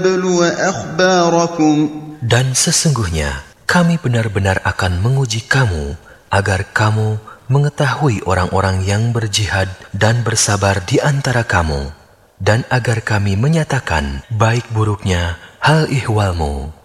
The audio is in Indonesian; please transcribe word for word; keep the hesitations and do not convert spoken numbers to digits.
لنبلو أخباركم Dan sesungguhnya kami benar-benar akan menguji kamu agar kamu mengetahui orang-orang yang berjihad dan bersabar di antara kamu, dan agar kami menyatakan baik buruknya hal ihwalmu.